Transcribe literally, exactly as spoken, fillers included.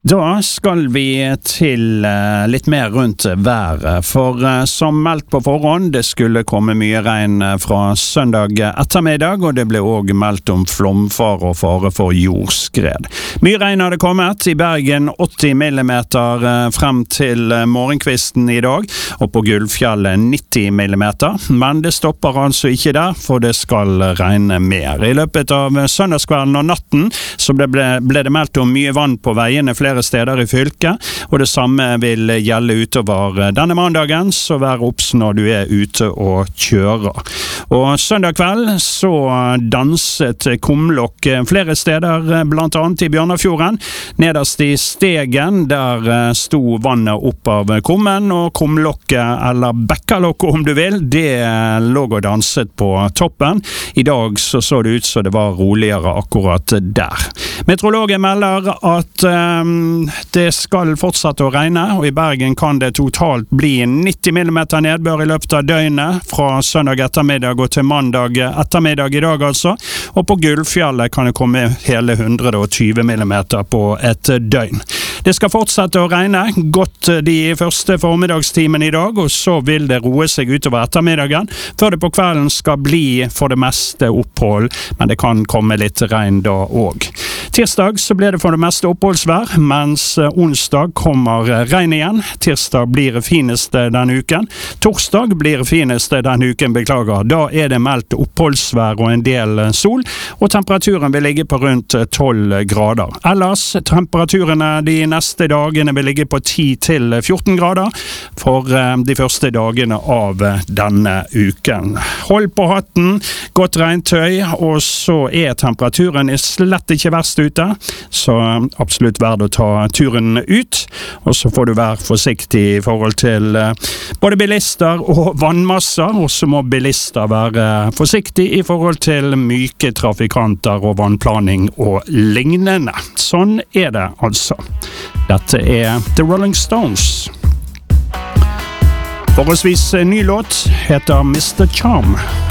Da skal vi til uh, litt mer rundt været, for uh, som meldt på forhånd, det skulle komme mye regn fra søndag ettermiddag, og det ble også meldt om flomfare og fare for jordskred. Mye regn hadde kommet i Bergen, åtti millimeter uh, frem til uh, morgenkvisten i dag, og på Gullfjellet nitti millimeter, men det stopper altså ikke der, for det skal regne mer. I løpet av søndagskvelden og natten så ble, ble, ble det meldt om mye vann på veiene flere steder i fylket, og det samme vil gjelde utover denne mandagen, så vær obs når du er ute og kjører. Og søndag kveld så danset kumlokk flere steder, blant annet i Bjørnafjorden. Nederst i Stegen, der sto vannet opp av kummen, og kumlokket, eller bekkalokket om du vil, det lå og danset på toppen. I dag så så det ut så det var roligere akkurat der. Meteorologen melder at um, det skal fortsette å regne, og i Bergen kan det totalt bli nitti millimeter nedbør i løpet av døgnet, fra søndag ettermiddag og til mandag ettermiddag i dag altså, og på Gullfjellet kan det komme hele hundre og tjue millimeter på et døgn. Det skal fortsette å regne godt de første formiddagstimen i dag, og så vil det roe seg utover ettermiddagen, før det på kvelden skal bli for det meste opphold, men det kan komme litt regn da også. Tirsdag så blir det for det meste oppholdsvær, mens onsdag kommer regn igjen. Tirsdag blir fineste denne uken. Torsdag blir fineste denne uken, beklager. Da er det meldt oppholdsvær og en del sol, og temperaturen vil ligge på rundt tolv grader. Ellers, temperaturene de neste dagene vil ligge på ti til fjorten grader for de første dagene av denne uken. Hold på hatten, godt regntøy, og så er temperaturen slett ikke verst ute, så absolutt verdt å ta turen ut, og så får du være forsiktig i forhold til både bilister og vannmasser, og så må bilister være forsiktig i forhold til myke trafikanter og vannplaning og lignende. Sånn er det altså. Dette er The Rolling Stones. Forholdsvis ny låt heter mister Charm.